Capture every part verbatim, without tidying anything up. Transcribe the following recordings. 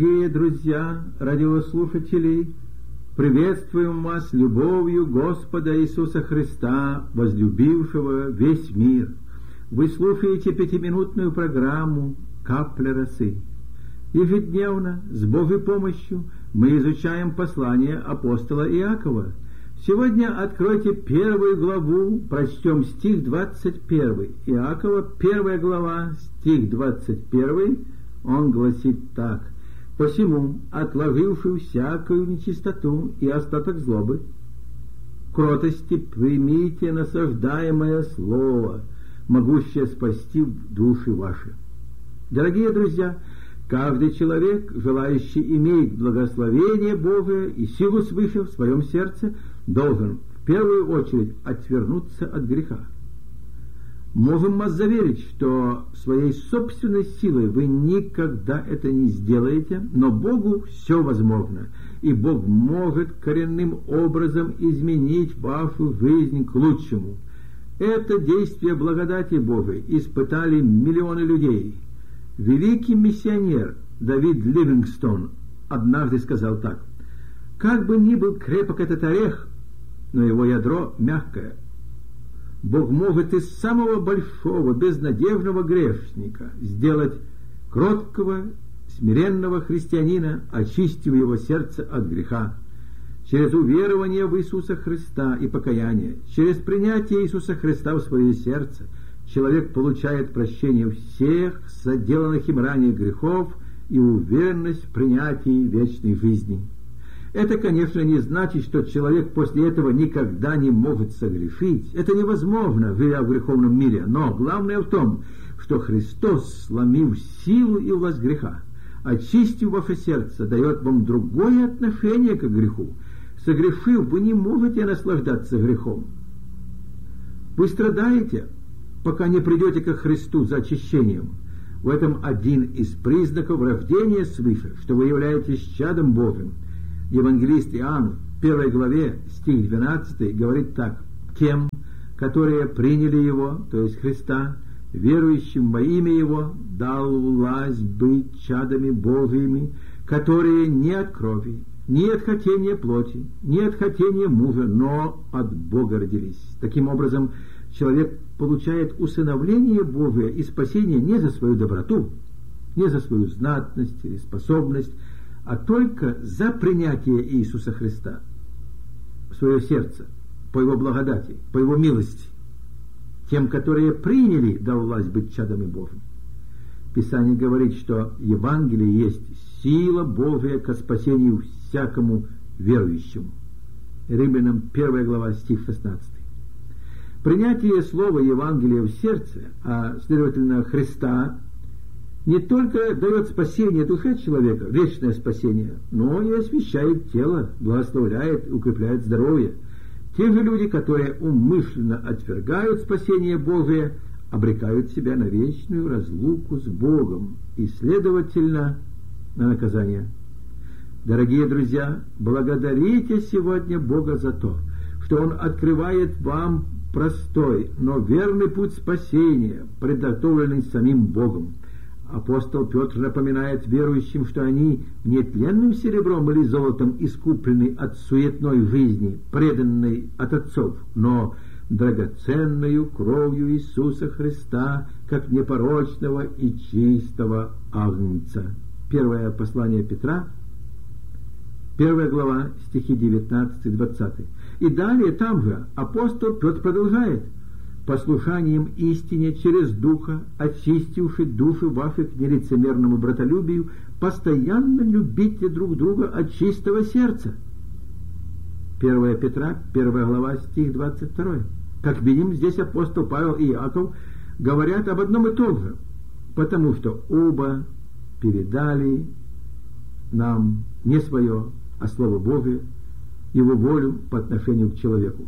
Дорогие друзья, радиослушатели, приветствуем вас любовью Господа Иисуса Христа, возлюбившего весь мир. Вы слушаете пятиминутную программу «Капля росы». Ежедневно, с Божьей помощью, мы изучаем послание апостола Иакова. Сегодня откройте первую главу, прочтем стих двадцать первый. Иакова, первая глава, стих двадцать первый, он гласит так: «Посему, отложивши всякую нечистоту и остаток злобы, кротости примите насаждаемое слово, могущее спасти души ваши». Дорогие друзья, каждый человек, желающий иметь благословение Божие и силу свыше в своем сердце, должен в первую очередь отвернуться от греха. Можем вас заверить, что своей собственной силой вы никогда это не сделаете, но Богу все возможно, и Бог может коренным образом изменить вашу жизнь к лучшему. Это действие благодати Божией испытали миллионы людей. Великий миссионер Давид Ливингстон однажды сказал так: «Как бы ни был крепок этот орех, но его ядро мягкое». Бог может из самого большого, безнадежного грешника сделать кроткого, смиренного христианина, очистив его сердце от греха. Через уверование в Иисуса Христа и покаяние, через принятие Иисуса Христа в свое сердце, человек получает прощение всех соделанных им ранее грехов и уверенность в принятии вечной жизни. Это, конечно, не значит, что человек после этого никогда не может согрешить. Это невозможно, живя в греховном мире. Но главное в том, что Христос, сломив силу и власть греха, очистив ваше сердце, дает вам другое отношение к греху. Согрешив, вы не можете наслаждаться грехом. Вы страдаете, пока не придете ко Христу за очищением. В этом один из признаков рождения свыше, что вы являетесь чадом Божьим. Евангелист Иоанн в первой главе, стих двенадцатый, говорит так: «Тем, которые приняли Его, то есть Христа, верующим во имя Его, дал власть быть чадами Божьими, которые не от крови, не от хотения плоти, не от хотения мужа, но от Бога родились». Таким образом, человек получает усыновление Божие и спасение не за свою доброту, не за свою знатность или способность, а только за принятие Иисуса Христа в свое сердце, по Его благодати, по Его милости. Тем, которые приняли, дал власть быть чадами Божьими. Писание говорит, что Евангелие есть сила Божия ко спасению всякому верующему. Римлянам первая глава, стих шестнадцатый. Принятие слова Евангелия в сердце, а следовательно Христа, не только дает спасение душе человека, вечное спасение, но и освящает тело, благословляет, укрепляет здоровье. Те же люди, которые умышленно отвергают спасение Божие, обрекают себя на вечную разлуку с Богом и, следовательно, на наказание. Дорогие друзья, благодарите сегодня Бога за то, что Он открывает вам простой, но верный путь спасения, приготовленный самим Богом. Апостол Петр напоминает верующим, что они не тленным серебром или золотом искуплены от суетной жизни, преданной от отцов, но драгоценную кровью Иисуса Христа, как непорочного и чистого агнца. Первое послание Петра, первая глава, стихи девятнадцатый-двадцатый. И далее там же апостол Петр продолжает: «Послушанием истине через Духа, очистивши души ваши к нелицемерному братолюбию, постоянно любите друг друга от чистого сердца». первое Петра, первая глава, стих двадцать второй. Как видим, здесь апостол Павел и Иаков говорят об одном и том же, потому что оба передали нам не свое, а Слово Божие, Его волю по отношению к человеку.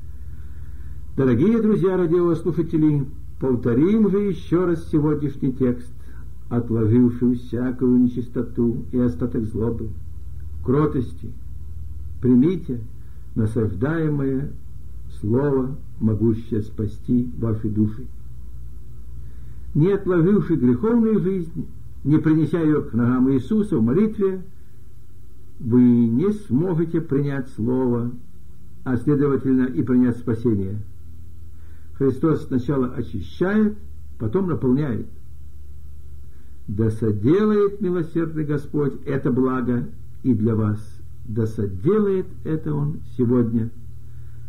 Дорогие друзья радиослушатели, повторим же еще раз сегодняшний текст: «Отложивши всякую нечистоту и остаток злобы, кротости, примите насаждаемое слово, могущее спасти ваши души». Не отложивши греховную жизнь, не принеся ее к ногам Иисуса в молитве, вы не сможете принять Слово, а следовательно и принять спасение. Христос сначала очищает, потом наполняет. Да соделает милосердный Господь это благо и для вас. Да соделает это Он сегодня.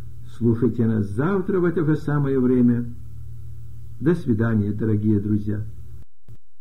Слушайте нас завтра в это же самое время. До свидания, дорогие друзья.